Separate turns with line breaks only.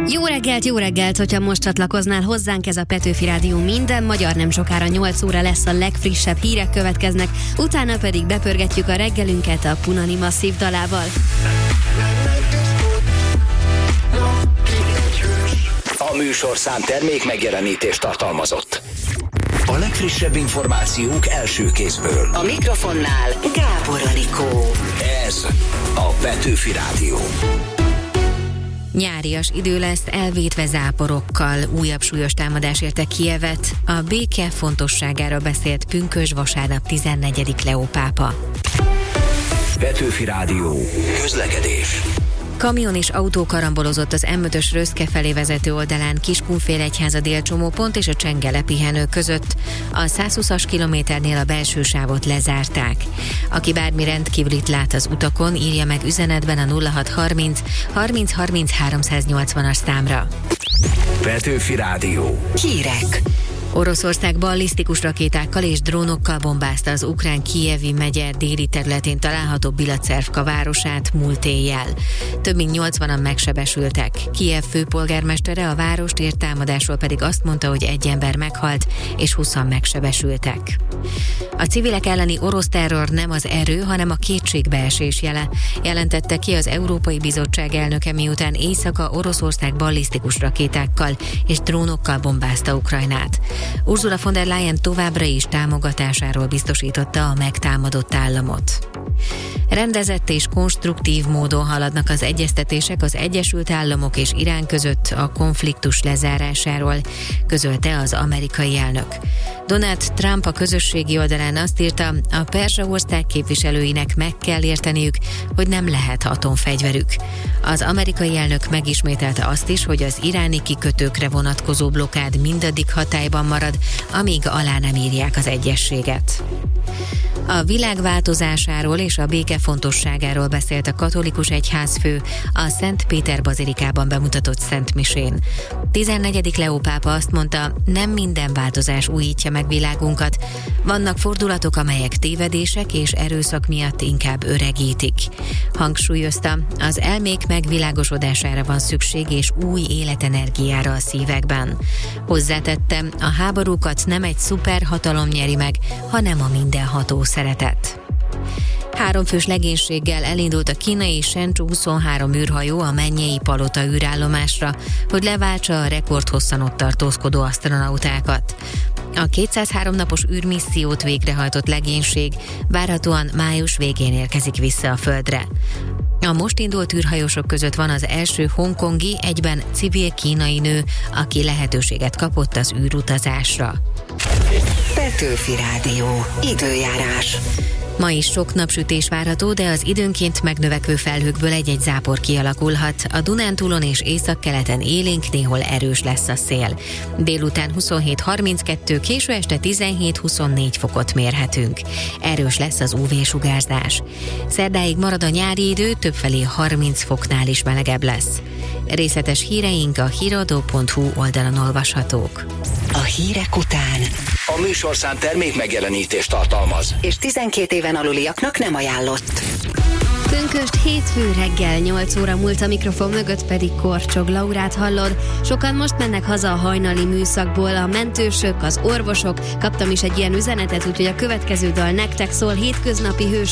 Jó reggelt, hogyha most csatlakoznál hozzánk, ez a Petőfi Rádió minden magyar, nem sokára 8 óra lesz, a legfrissebb hírek következnek, utána pedig bepörgetjük a reggelünket a Punani Masszív dalával.
A műsorszám termék megjelenítést tartalmazott. A legfrissebb információk első kézből.
A mikrofonnál Gábor Anikó.
Ez a Petőfi Rádió.
Nyárias idő lesz, elvétve záporokkal. Újabb súlyos támadás érte Kijevet. A béke fontosságára beszélt pünkösd vasárnap 14. Leó pápa.
Petőfi Rádió. Közlekedés.
Kamion és autó karambolozott az M5-ös Röszke felé vezető oldalán Kiskunfélegyháza délcsomópont és a Csengele pihenő között. A 120-as kilométernél a belső sávot lezárták. Aki bármi rendkívülit lát az utakon, írja meg üzenetben a 0630 30 30 380-as számra.
Petőfi Rádió.
Hírek.
Oroszország ballisztikus rakétákkal és drónokkal bombázta az ukrán Kijevi megye déli területén található Bilacervka városát múlt éjjel. Több mint 80-an megsebesültek. Kijev főpolgármestere a várost ért támadásról pedig azt mondta, hogy egy ember meghalt és 20-an megsebesültek. A civilek elleni orosz terror nem az erő, hanem a kétségbeesés jele, jelentette ki az Európai Bizottság elnöke, miután éjszaka Oroszország ballisztikus rakétákkal és drónokkal bombázta Ukrajnát. Ursula von der Leyen továbbra is támogatásáról biztosította a megtámadott államot. Rendezett és konstruktív módon haladnak az egyeztetések az Egyesült Államok és Irán között a konfliktus lezárásáról, közölte az amerikai elnök. Donald Trump a közösségi oldalán azt írta, a perzsa ország képviselőinek meg kell érteniük, hogy nem lehet atomfegyverük. Az amerikai elnök megismételte azt is, hogy az iráni kikötőkre vonatkozó blokkád mindaddig hatályban marad, amíg alá nem írják az egyezséget. A világ változásáról és a béke fontosságáról beszélt a katolikus egyházfő a Szent Péter bazilikában bemutatott szentmisén. 14. Leó pápa azt mondta, nem minden változás újítja meg világunkat, vannak fordulatok, amelyek tévedések és erőszak miatt inkább öregítik. Hangsúlyozta, az elmék megvilágosodására van szükség és új életenergiára a szívekben. Hozzátette, a háborúkat nem egy szuperhatalom nyeri meg, hanem a mindenható szeretet. 3 fős legénységgel elindult a kínai Shenzhou 23 űrhajó a Mennyei Palota űrállomásra, hogy leváltsa a rekordhosszan ott tartózkodó asztronautákat. A 203 napos űrmissziót végrehajtott legénység várhatóan május végén érkezik vissza a Földre. A most indult űrhajósok között van az első hongkongi, egyben civil kínai nő, aki lehetőséget kapott az űrutazásra.
Petőfi Rádió. Időjárás.
Ma is sok napsütés várható, de az időnként megnövekvő felhőkből egy-egy zápor kialakulhat. A Dunántúlon és északkeleten élénk, néhol erős lesz a szél. Délután 27-32, késő este 17-24 fokot mérhetünk. Erős lesz az UV-sugárzás. Szerdáig marad a nyári idő, többfelé 30 foknál is melegebb lesz. Részletes híreink a híradó.hu oldalon olvashatók.
A hírek után
A műsorszám termék megjelenítést tartalmaz.
és 12 éven aluliaknak nem ajánlott.
Pünkösd hétfő reggel 8 óra múlt, a mikrofon mögött pedig Korcsog Laurát hallod. Sokan most mennek haza a hajnali műszakból, a mentősök, az orvosok. Kaptam is egy ilyen üzenetet, úgyhogy a következő dal nektek szól, hétköznapi hős